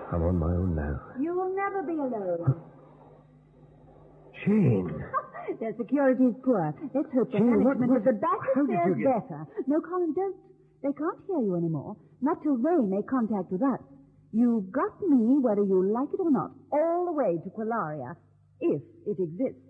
I'm on my own now. You will never be alone. Jane. Their security's poor. Let's hope the Jane, management of the bank how did fares you get... better. No, Colin, don't. They can't hear you anymore. Not till they make contact with us. You've got me, whether you like it or not, all the way to Qualaria, if it exists.